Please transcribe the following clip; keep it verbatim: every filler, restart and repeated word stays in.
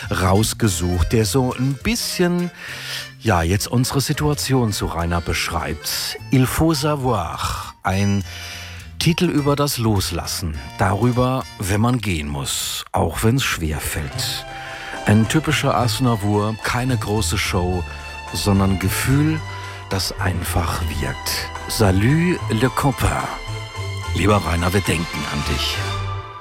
rausgesucht, der so ein bisschen, ja, jetzt unsere Situation zu Rainer beschreibt. Il faut savoir, ein Titel über das Loslassen, darüber, wenn man gehen muss, auch wenn es schwer fällt. Ein typischer Aznavour, keine große Show, sondern Gefühl, das einfach wirkt. Salut le copain. Lieber Rainer, wir denken an dich.